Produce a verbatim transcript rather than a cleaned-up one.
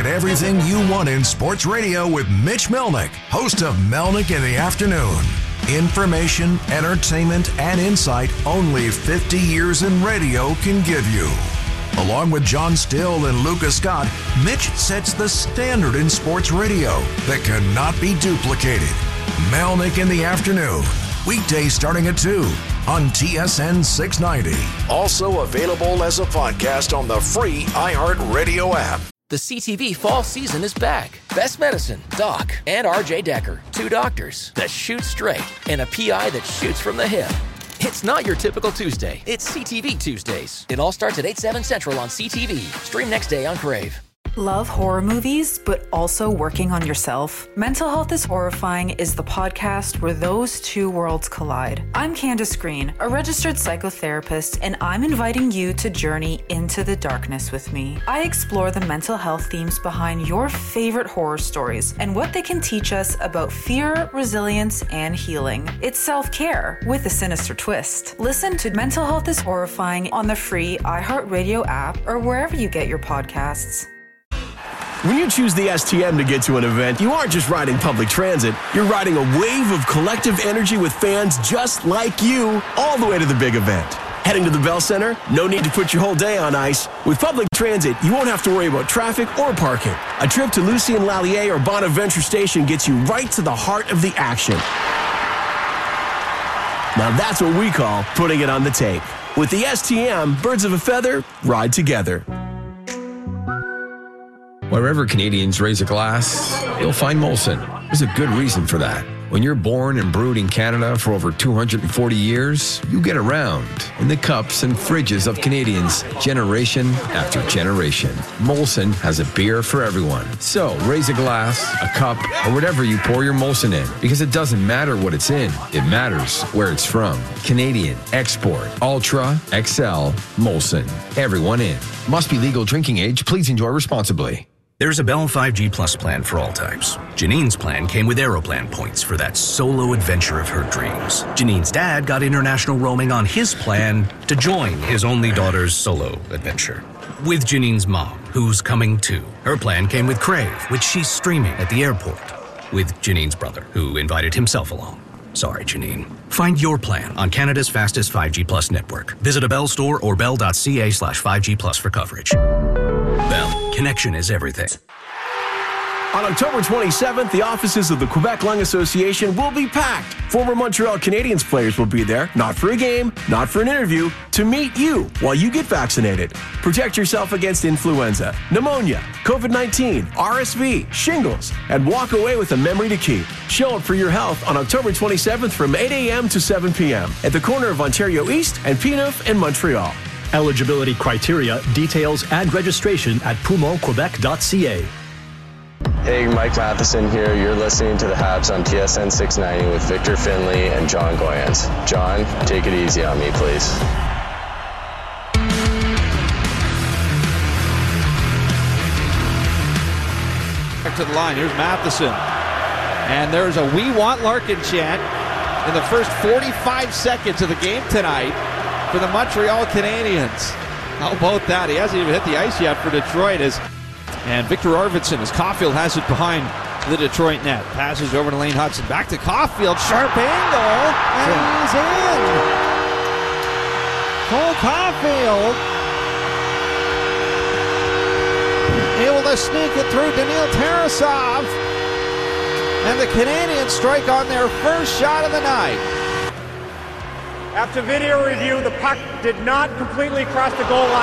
everything you want in sports radio with Mitch Melnick, host of Melnick in the Afternoon. Information, entertainment, and insight only fifty years in radio can give you. Along with John Still and Lucas Scott, Mitch sets the standard in sports radio that cannot be duplicated. Melnick in the Afternoon, weekdays starting at two on T S N six ninety. Also available as a podcast on the free iHeartRadio app. The C T V fall season is back. Best Medicine, Doc, and R J Decker, two doctors that shoot straight and a P I that shoots from the hip. It's not your typical Tuesday. It's C T V Tuesdays. It all starts at eight, seven Central on C T V. Stream next day on Crave. Love horror movies, but also working on yourself? Mental Health is Horrifying is the podcast where those two worlds collide. I'm Candace Green, a registered psychotherapist, and I'm inviting you to journey into the darkness with me. I explore the mental health themes behind your favorite horror stories and what they can teach us about fear, resilience, and healing. It's self-care with a sinister twist. Listen to Mental Health is Horrifying on the free iHeartRadio app or wherever you get your podcasts. When you choose the S T M to get to an event, you aren't just riding public transit. You're riding a wave of collective energy with fans just like you all the way to the big event. Heading to the Bell Center? No need to put your whole day on ice. With public transit, you won't have to worry about traffic or parking. A trip to Lucien Lallier or Bonaventure Station gets you right to the heart of the action. Now that's what we call putting it on the tape. With the S T M, birds of a feather ride together. Wherever Canadians raise a glass, you'll find Molson. There's a good reason for that. When you're born and brewed in Canada for over two hundred forty years, you get around in the cups and fridges of Canadians generation after generation. Molson has a beer for everyone. So raise a glass, a cup, or whatever you pour your Molson in, because it doesn't matter what it's in. It matters where it's from. Canadian, export, ultra, X L, Molson. Everyone in. Must be legal drinking age. Please enjoy responsibly. There's a Bell five G Plus plan for all types. Janine's plan came with Aeroplan points for that solo adventure of her dreams. Janine's dad got international roaming on his plan to join his only daughter's solo adventure. With Janine's mom, who's coming too. Her plan came with Crave, which she's streaming at the airport. With Janine's brother, who invited himself along. Sorry, Janine. Find your plan on Canada's fastest five G Plus network. Visit a Bell store or bell.ca slash 5G Plus for coverage. Bell, connection is everything. On October twenty-seventh, the offices of the Quebec Lung Association will be packed. Former Montreal Canadiens players will be there, not for a game, not for an interview, to meet you while you get vaccinated. Protect yourself against influenza, pneumonia, COVID nineteen, R S V, shingles, and walk away with a memory to keep. Show up for your health on October twenty-seventh from eight a.m. to seven p.m. at the corner of Ontario East and P-Neuf in Montreal. Eligibility criteria, details, and registration at poumon quebec dot c a. Hey, Mike Matheson here. You're listening to the Habs on T S N six ninety with Victor Finley and John Goyens. John, take it easy on me, please. Back to the line. Here's Matheson. And there's a We Want Larkin chant in the first forty-five seconds of the game tonight for the Montreal Canadiens. How about that? He hasn't even hit the ice yet for Detroit. As And Victor Arvidsson, as Caulfield has it behind the Detroit net. Passes over to Lane Hudson. Back to Caulfield. Sharp angle. And he's in. Cole Caulfield able to sneak it through Daniil Tarasov. And the Canadiens strike on their first shot of the night. After video review, the puck did not completely cross the goal line.